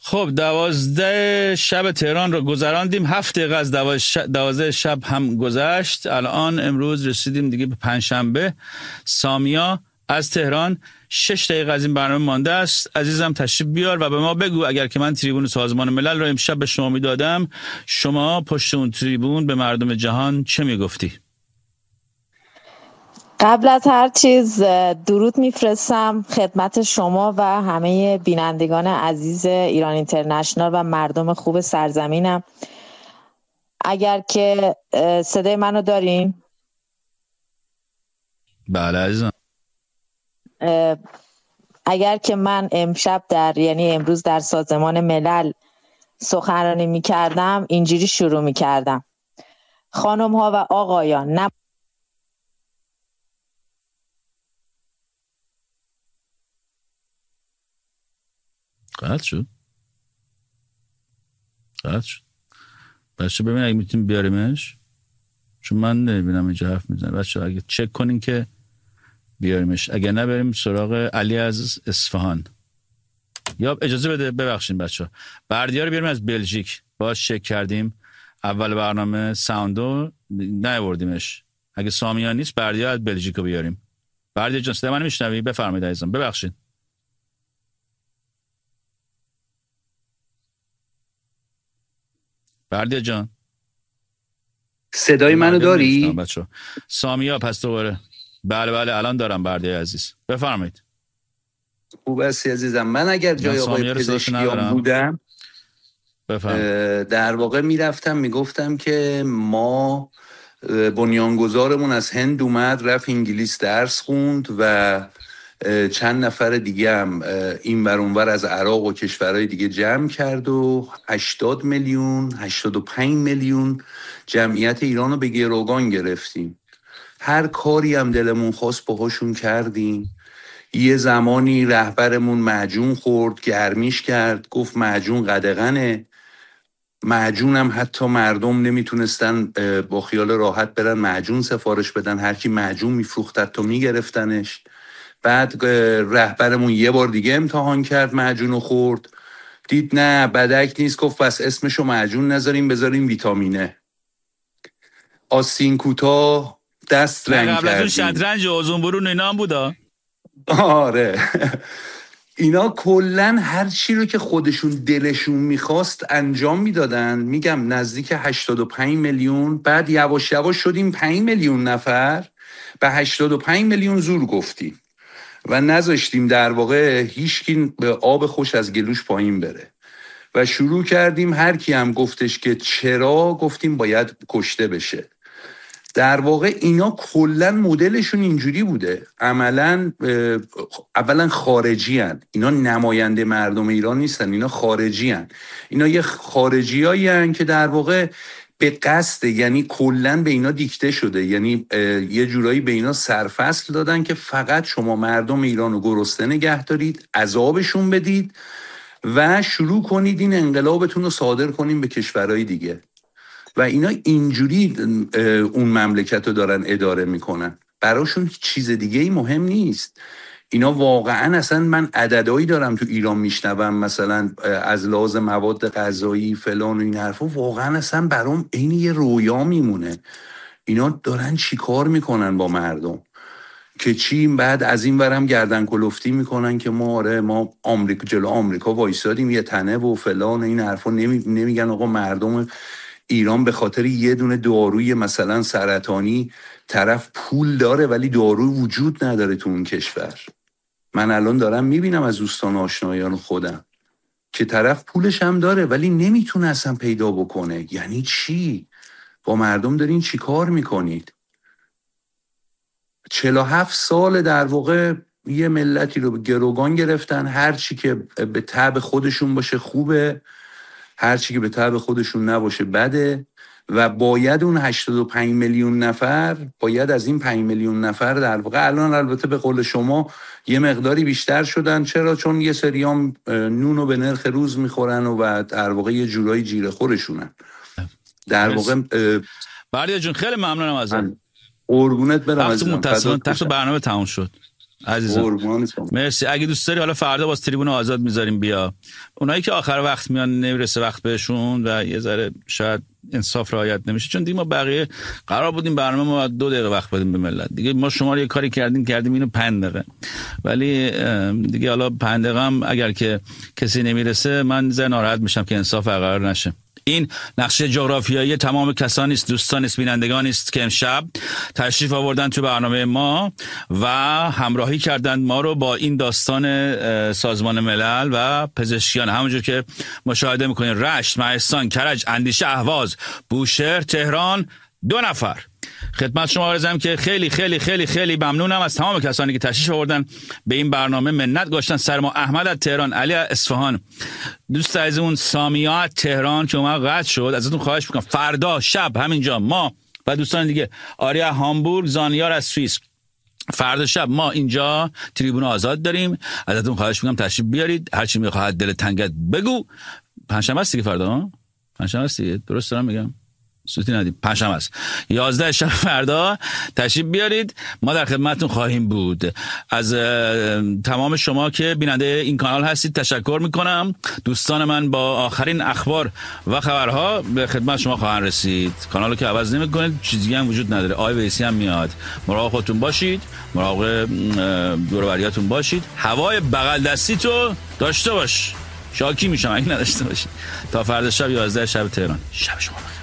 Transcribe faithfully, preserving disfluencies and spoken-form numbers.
خب دوازده شب تهران رو گذراندیم، هفت دقیقه از دوازده شب هم گذشت. الان امروز رسیدیم دیگه به پنجشنبه. سامیا از تهران، شش دقیقه از این برنامه مانده است. عزیزم تشریف بیار و به ما بگو اگر که من تریبون سازمان ملل رو امشب به شما میدادم، شما پشت اون تریبون به مردم جهان چه میگفتی؟ قبل از هر چیز درود میفرستم خدمت شما و همه بینندگان عزیز ایران اینترنشنال و مردم خوب سرزمینم. اگر که صدای منو دارین؟ بله عزیزم. اگر که من امشب در یعنی امروز در سازمان ملل سخنرانی میکردم اینجوری شروع میکردم: خانم ها و آقایان، نه قطع شد قطع شد بچه ببین اگه میتونیم بیاریمش، چون من نمیبینم اینجا حرف میزنه. بچه اگه چک کنین که بیاریمش، اگه نه بریم سراغ علی از اصفهان. یا اجازه بده ببخشین بچه، بردیا رو بیاریم از بلژیک، باش چک کردیم اول برنامه ساوندو نیاوردیمش. اگه سامیا نیست بردیا از بلژیک رو بیاریم. بردیا جان صدای من میشنوی؟ بفرمایید عزیزم. ببخشید بردیا جان، صدای منو داری؟ بچه سامیا پس دوباره. بله بله الان دارم بردیا عزیز، بفرمایید. خوب هستی عزیزم. من اگر جای آقای پزشکیان بودم در واقع میرفتم میگفتم که ما بنیانگذارمون از هند اومد رفت انگلیس درس خوند و چند نفر دیگه هم این ور اون ور از عراق و کشورهای دیگه جمع کرد و هشتاد میلیون هشتاد و پنج میلیون جمعیت ایران رو به گروگان گرفتیم. هر کاری هم دلمون خواست باهاشون کردیم. یه زمانی رهبرمون معجون خورد، گرمیش کرد، گفت معجون قدغنه. معجون هم حتی مردم نمیتونستن با خیال راحت برن معجون سفارش بدن، هر کی معجون میفروخت حتی میگرفتنش. بعد رهبرمون یه بار دیگه امتحان کرد، معجون رو خورد، دید نه بدک نیست، گفت پس اسمشو معجون نذاریم بذاریم ویتامینه. آستین کوتاه دست رنگ کردیم. قبل از اون شطرنج و اوزون برون اینا هم بودا. آره اینا کلن هر چی رو که خودشون دلشون میخواست انجام میدادن. میگم نزدیک هشتاد و پنج میلیون. بعد یواش یواش شدیم پنج میلیون نفر، به هشتاد و پنج میلیون زور گفتیم و نذاشتیم در واقع هیچکی به آب خوش از گلوش پایین بره و شروع کردیم هر کی هم گفتش که چرا، گفتیم باید کشته بشه. در واقع اینا کلن مدلشون اینجوری بوده. عملا اولا خارجی هن. اینا نماینده مردم ایران نیستن، اینا خارجی هن. اینا یه خارجی هایی هن که در واقع به قصد، یعنی کلن به اینا دیکته شده، یعنی یه جورایی به اینا سرفصل دادن که فقط شما مردم ایران رو گرسنه نگه دارید، عذابشون بدید و شروع کنید این انقلابتون رو صادر کنین به کشورهای دیگه. و اینا اینجوری اون مملکت رو دارن اداره میکنن. براشون چیز دیگه ای مهم نیست. اینا واقعا اصلا من عددهایی دارم تو ایران میشنوم مثلا از لحاظ مواد غذایی فلان و این حرفا، واقعا اصلا برام عین یه رویا میمونه. اینا دارن چی کار میکنن با مردم که چی؟ بعد از این ورم گردن کلفتی میکنن که ما آره ما آمریکا جلو آمریکا وایسادیم یه تنه و فلان و این حرفا. نمی... نمیگن آقا مردم ایران به خاطر یه دونه داروی مثلا سرطانی طرف پول داره ولی دارو وجود نداره تو اون کشور. من الان دارم میبینم از دوستان آشنایان خودم که طرف پولش هم داره ولی نمیتونه اصلا پیدا بکنه. یعنی چی؟ با مردم دارین چی کار میکنید؟ چهل و هفت سال در واقع یه ملتی رو به گروگان گرفتن. هر چی که به طبع خودشون باشه خوبه، هر چی که به طبع خودشون نباشه بده. و باید اون هشتاد و پنج میلیون نفر، باید از این پنج میلیون نفر در واقع الان البته به قول شما یه مقداری بیشتر شدن. چرا؟ چون یه سریام نونو به نرخ روز میخورن و در واقع یه جورایی جیره خورشونن در واقع. بردیا جون خیلی ممنونم ازت. قربونت برم. وقت متصل تخت برنامه تموم شد. عزیزم. مرسی. اگه دوست داری حالا فردا باز تریبون آزاد میذاریم بیا. اونایی که آخر وقت میان نمیرسه وقت بهشون و یه ذره شاید انصاف رعایت نمیشه، چون دیگه ما بقیه قرار بودیم برنامه ما دو دقیقه وقت بدیم به ملت، دیگه ما شما رو یه کاری کردیم کردیم اینو پنج دقیقه، ولی دیگه حالا پنج دقیقه هم اگر که کسی نمیرسه من زن ناراحت میشم که انصاف برقرار نشه. این نقشه جغرافیایی تمام کسانی است، دوستان است، بینندگان است که امشب تشریف آوردن تو برنامه ما و همراهی کردند ما رو با این داستان سازمان ملل و پزشکیان. همونجور که مشاهده میکنین رشت، مهستان، کرج، اندیشه، اهواز، بوشهر، تهران، دو نفر. خدمت شما عرضم که خیلی خیلی خیلی خیلی ممنونم از تمام کسانی که تشریف آوردن به این برنامه، منت گذاشتن سر ما. احمد از تهران، علی از اصفهان، دوست عزیزمون سامیا از تهران که اومد قطع شد، ازتون خواهش میکنم فردا شب همینجا ما و دوستان دیگه، آریا هامبورگ، زانیار از سوئیس، فردا شب ما اینجا تریبون آزاد داریم، ازتون خواهش میکنم تشریف بیارید، هر چی میخواد دل تنگت بگو. پنجشنبه است دیگه، فردا پنجشنبه است دیگه، درست دارم میگم؟ سوتی ندید، پنجشنبه است، یازده شب فردا تشریف بیارید، ما در خدمتتون خواهیم بود. از تمام شما که بیننده این کانال هستید تشکر میکنم. دوستان من با آخرین اخبار و خبرها به خدمت شما خواهند رسید. کانالو که عوض نمیکنید، چیزی هم وجود نداره، آی ویسی هم میاد. مراقب خودتون باشید، مراقب دور و بریاتون باشید، هوای بغل دستی تو داشته باش، شاکی میشم اگه نداشته باشید. تا فردا شب یازده شب تهران، شب شما بخیر.